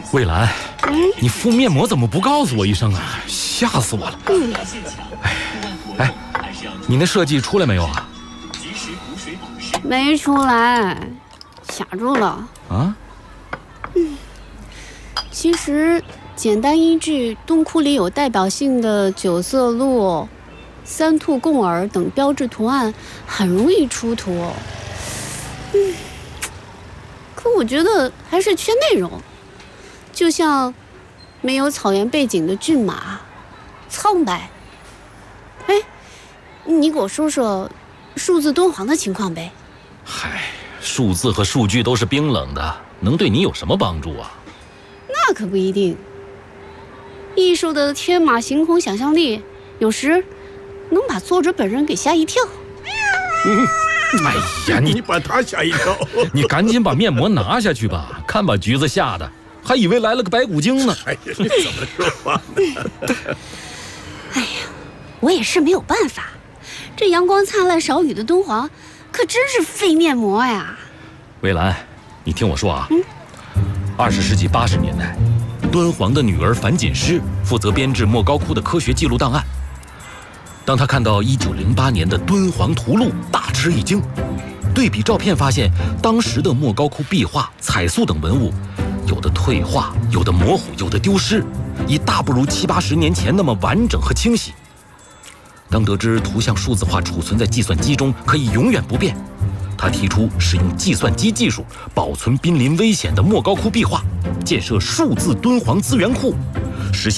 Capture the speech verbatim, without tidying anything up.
蔚蓝，嗯、你敷面膜怎么不告诉我一声啊？吓死我了！嗯、哎，哎，你那设计出来没有啊？ 没出来，卡住了。啊？嗯，其实简单一句洞窟里有代表性的九色鹿、三兔共耳等标志图案，很容易出图。嗯，可我觉得还是缺内容。就像没有草原背景的骏马，苍白。哎，你给我说说数字敦煌的情况呗。 嗨，数字和数据都是冰冷的，能对你有什么帮助啊？ 那可不一定。艺术的天马行空想象力，有时能把作者本人给吓一跳。 嗯，哎呀，你你把他吓一跳， 你赶紧把面膜拿下去吧，看把橘子吓的。还以为来了个白骨精呢！ 哎呀，你怎么说话呢？ 哎呀，我也是没有办法。这阳光灿烂少雨的敦煌，可真是费面膜呀。 蔚蓝，你听我说啊，嗯，二十世纪八十年代，敦煌的女儿樊锦诗负责编制莫高窟的科学记录档案。当她看到一九零八年的敦煌图录，大吃一惊。对比照片发现，当时的莫高窟壁画、彩塑等文物。有的退化，有的模糊，有的丢失，已大不如七八十年前那么完整和清晰。当得知图像数字化储存在计算机中可以永远不变，他提出使用计算机技术保存濒临危险的莫高窟壁画，建设数字敦煌资源库，实现